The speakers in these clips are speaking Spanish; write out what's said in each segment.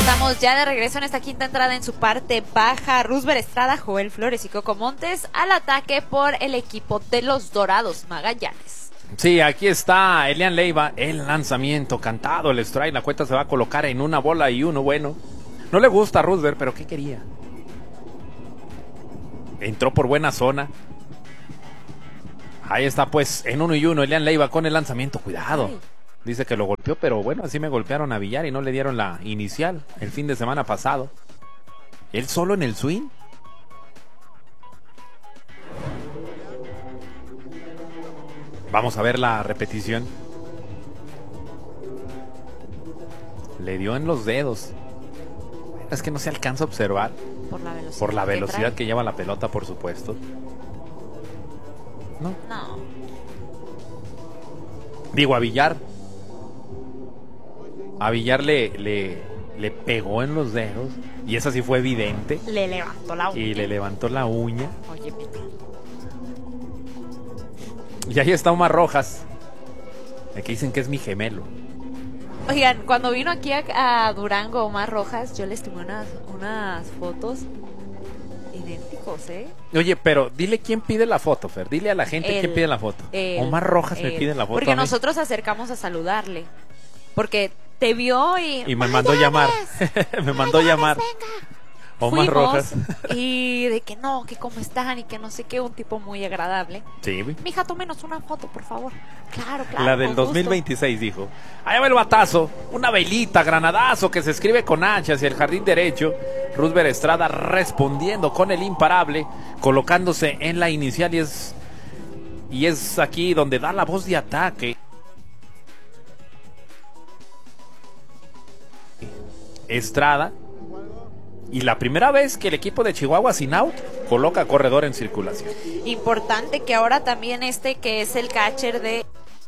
Estamos ya de regreso en esta quinta entrada en su parte baja. Roosevelt Estrada, Joel Flores y Coco Montes al ataque por el equipo de los Dorados Magallanes. Sí, aquí está Elian Leiva, el lanzamiento cantado, el strike, la cuenta se va a colocar en 1-1. Bueno, no le gusta a Roosevelt, pero ¿qué quería? Entró por buena zona. Ahí está pues en 1-1 Elian Leiva con el lanzamiento, cuidado. Ay. Dice que lo golpeó, pero bueno, así me golpearon a Villar y no le dieron la inicial el fin de semana pasado. Él solo en el swing. Vamos a ver la repetición. Le dio en los dedos. Es que no se alcanza a observar. Por la velocidad Que lleva la pelota, por supuesto. No. No. Digo, a Villar. A Villar le pegó en los dedos. Y esa sí fue evidente. Le levantó la uña. Y le levantó la uña. Oye, Pito. Y ahí está Omar Rojas. El que dicen que es mi gemelo. Oigan, cuando vino aquí a Durango Omar Rojas, yo les tomé unas fotos idénticos, ¿eh? Oye, pero dile quién pide la foto, Fer. Dile a la gente quién pide la foto. Omar Rojas me pide la foto. Porque nosotros acercamos a saludarle. Porque te vio y me mandó llamar. Me mandó llamar. Omar Rojas. Y de que no, que cómo están y que no sé qué, un tipo muy agradable. Sí. Mija, tómenos una foto, por favor. Claro. La del 2026 dijo. Allá va el batazo, una velita, granadazo que se escribe con H hacia el jardín derecho. Roosevelt Estrada respondiendo con el imparable, colocándose en la inicial y es aquí donde da la voz de ataque. Estrada. Y la primera vez que el equipo de Chihuahua sin out coloca corredor en circulación. Importante que ahora también que es el catcher de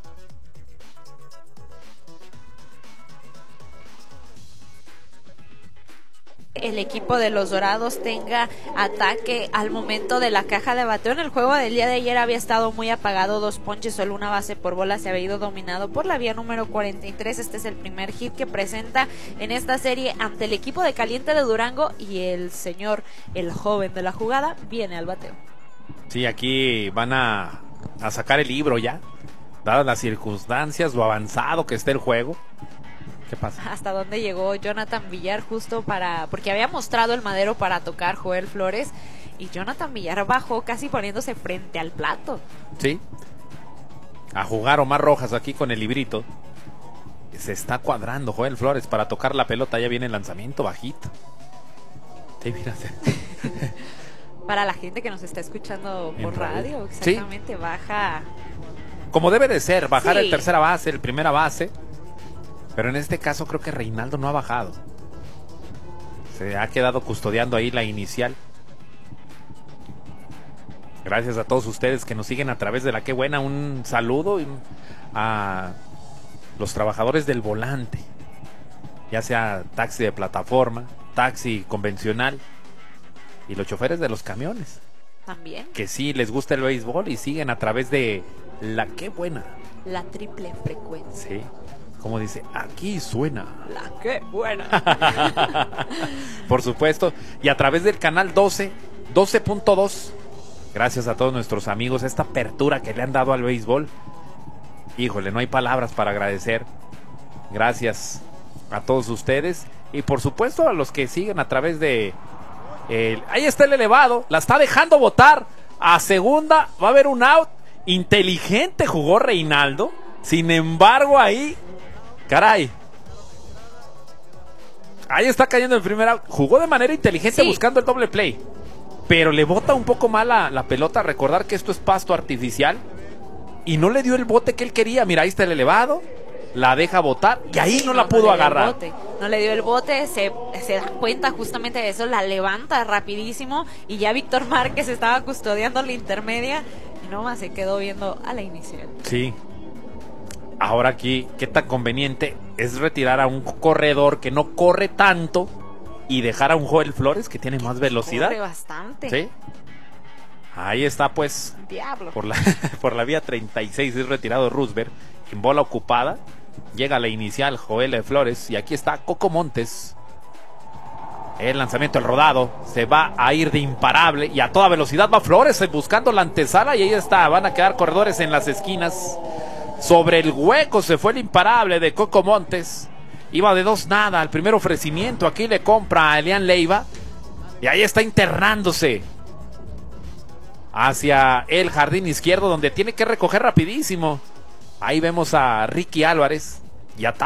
el equipo de los Dorados tenga ataque al momento de la caja de bateo. En el juego del día de ayer había estado muy apagado, 2 ponches, solo una base por bola, se había ido dominado por la vía número 43. Este es el primer hit que presenta en esta serie ante el equipo de Caliente de Durango y el joven de la jugada, viene al bateo. Sí, aquí van a sacar el libro ya, dadas las circunstancias, lo avanzado que está el juego. ¿Qué pasa? Hasta dónde llegó Jonathan Villar justo porque había mostrado el madero para tocar Joel Flores y Jonathan Villar bajó casi poniéndose frente al plato. Sí. A jugar Omar Rojas aquí con el librito. Se está cuadrando Joel Flores para tocar la pelota. Ya viene el lanzamiento bajito. Sí, mira. Para la gente que nos está escuchando por radio, exactamente, sí. Baja. Como debe de ser, bajar sí. El tercera base, el primera base. Pero en este caso creo que Reinaldo no ha bajado. Se ha quedado custodiando ahí la inicial. Gracias a todos ustedes que nos siguen a través de la Qué Buena. Un saludo a los trabajadores del volante. Ya sea taxi de plataforma, taxi convencional y los choferes de los camiones. También. Que sí les gusta el béisbol y siguen a través de la Qué Buena. La triple frecuencia. Sí. Como dice, aquí suena la Qué Buena. Por supuesto. Y a través del canal 12.2. Gracias a todos nuestros amigos. Esta apertura que le han dado al béisbol. Híjole, no hay palabras para agradecer. Gracias a todos ustedes. Y por supuesto a los que siguen a través de... ahí está el elevado. La está dejando botar a segunda. Va a haber un out. Inteligente jugó Reinaldo. Sin embargo, ahí... Caray. Ahí está cayendo el primer out. Jugó de manera inteligente, sí, buscando el doble play. Pero le bota un poco mal la pelota. Recordar que esto es pasto artificial. Y no le dio el bote que él quería. Mira, ahí está el elevado. La deja botar. Y ahí no la pudo agarrar. No le dio el bote. Se da cuenta justamente de eso. La levanta rapidísimo. Y ya Víctor Márquez estaba custodiando la intermedia. Y nomás se quedó viendo a la inicial. Sí. Ahora aquí, qué tan conveniente es retirar a un corredor que no corre tanto y dejar a un Joel Flores que tiene más velocidad. Corre bastante. Sí. Ahí está pues. Diablo. Por la vía 36 es retirado Roosevelt en bola ocupada. Llega la inicial Joel Flores y aquí está Coco Montes El lanzamiento, el rodado, se va a ir de imparable y a toda velocidad va Flores buscando la antesala y ahí está, van a quedar corredores en las esquinas. Sobre el hueco se fue el imparable de Coco Montes. Iba de 2-0 al primer ofrecimiento, aquí le compra a Elian Leiva y ahí está internándose hacia el jardín izquierdo donde tiene que recoger rapidísimo. Ahí vemos a Ricky Álvarez y ataca.